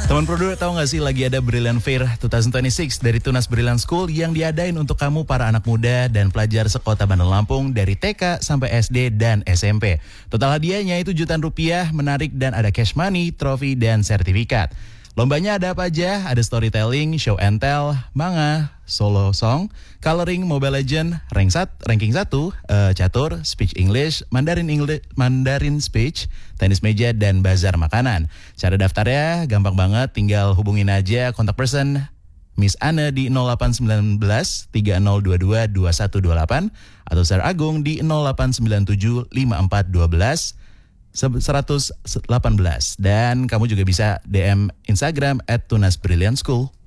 Teman Produk, tahu nggak sih lagi ada Brilliant Fair 2026 dari Tunas Brilliant School yang diadain untuk kamu para anak muda dan pelajar sekota Bandar Lampung dari TK sampai SD dan SMP. Total hadiahnya itu jutaan rupiah, menarik dan ada cash money, trofi dan sertifikat. Lombanya ada apa aja? Ada storytelling, show and tell, manga, solo song, coloring, Mobile Legend, ranking 1, catur, speech English, Mandarin speech, tenis meja, dan bazar makanan. Cara daftarnya gampang banget, tinggal hubungin aja kontak person Miss Anne di 0819 3022 2128 atau Sir Agung di 0897 5412 118. Dan kamu juga bisa DM Instagram @tunasbrilliantschool.